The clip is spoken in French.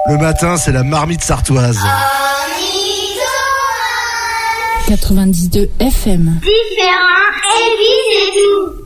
Le matin, c'est la marmite sartoise. 92 FM. Différent et puis c'est tout.